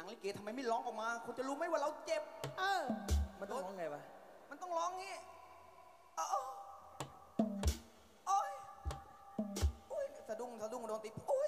นังลิเกทำไมไม่ร้องออกมาคุณจะรู้ไหมว่าเราเจ็บมันต้องร้องไงวะมันต้องร้องงี้โอ้ยสะดุ้งโดนตีโอ้ย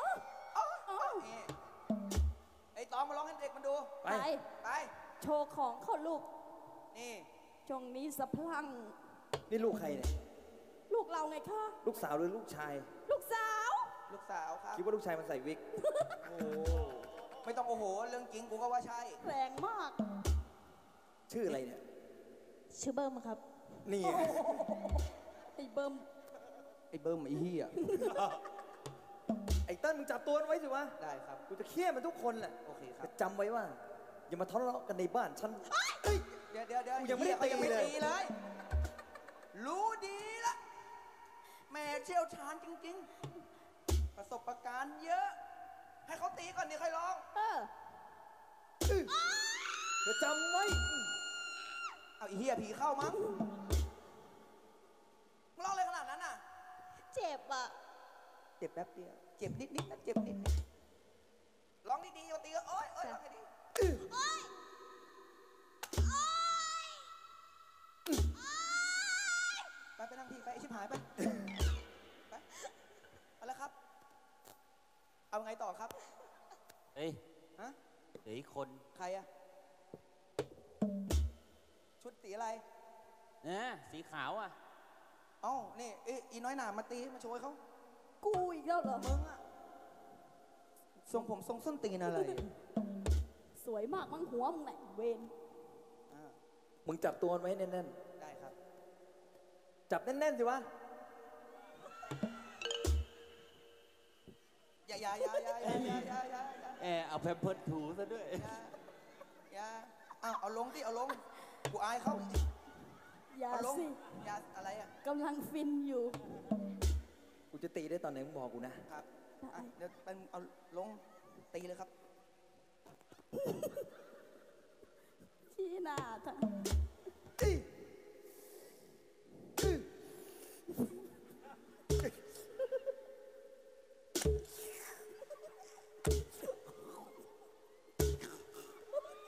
ไอ้ตอมมาร้องให้เด็กมันดูไปโชว์ของเขาลูกนี่จงนี้สะพลังนี่ลูกใครเนี่ยลูกเราไงคะลูกสาวหรือลูกชายลูกสาวครับคิดว่าลูกชายมันใส่วิกโอ้ไม่ต้องโอ้โหเรื่องจริงกูก็ว่าใช่แรงมากชื่ออะไรเนี่ยชื่อเบิ้มครับนี่ไอ้เบิ้มไอ้เหี้ยไอ้เติ้ลมึงจับตัวมันไว้สิวะได้ครับกูจะเคี่ยมันทุกคนแหละโอเคครับจำไว้ว่าอย่ามาทะเลาะกันในบ้านฉันเดี๋ยวกูยังไม่ได้ตีเลยรู้ดีละแม่เชี่ยวชาญจริงๆประสบการณ์เยอะให้เขาตีก่อนนี่ค่อยร้องจะจำไว้เอาไอ้เหี้ยผีเข้ามั้งร้องเลยขนาดนั้นน่ะเจ็บอ่ะเจ็บแป๊บเดียวเจ็บนิดนะเจ็บนิดร้องดีๆอย่าตีก็โอ๊ยร้องให้ดีไปนั่งที่ไปไอ้ชิบหายไปเอาละครับเอาไงต่อครับเฮ้ยฮะเฮ้ยคนใครอะชุดสีอะไรสีขาวอ่ะเอ้านี่อีน้อยหนามาตีมาโชยเขากูอีกแล้วเหรอมึงอะทรงผมทรงส้นตีนอะไรสวยมากมั้งหัวมึงไหนเวนมึงจับตัวมันไว้แน่นๆได้ครับจับแน่นๆสิวะอย่าเอาแพมเพิร์สถูซะด้วยอย่าเอาลงดิเอาลงกูอายเขาอย่าสิอย่าอะไรอ่ะกำลังฟินอยู่กูจะตีได้ตอนไหนมึงบอกกูนะครับเดี๋ยวไปเอาลงตีเลยครับชี้หน้าท่าน